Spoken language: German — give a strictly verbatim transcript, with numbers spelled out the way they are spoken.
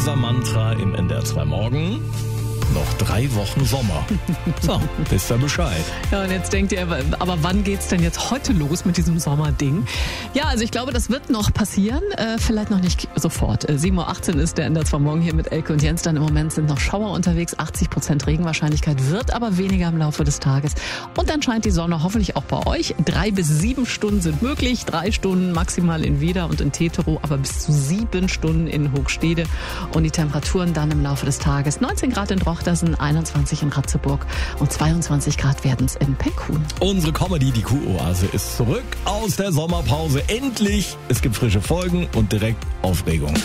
Unser Mantra im N D R zwei Morgen. Noch drei Wochen Sommer. So, wisst ihr Bescheid. Ja, und jetzt denkt ihr, aber wann geht's denn jetzt heute los mit diesem Sommerding? Ja, also ich glaube, das wird noch passieren. Äh, vielleicht noch nicht sofort. Äh, sieben Uhr achtzehn ist der N D R zwei Morgen hier mit Elke und Jens. Dann im Moment sind noch Schauer unterwegs. achtzig Prozent Regenwahrscheinlichkeit, wird aber weniger im Laufe des Tages. Und dann scheint die Sonne hoffentlich auch bei euch. Drei bis sieben Stunden sind möglich. Drei Stunden maximal in Wieder und in Tetero, aber bis zu sieben Stunden in Hochstede. Und die Temperaturen dann im Laufe des Tages. neunzehn Grad in Drochtersen, einundzwanzig in Ratzeburg und zweiundzwanzig Grad werden es in Penkhuhn. Unsere Comedy, die Kuh-Oase, ist zurück aus der Sommerpause. Endlich! Es gibt frische Folgen und direkt Aufregung.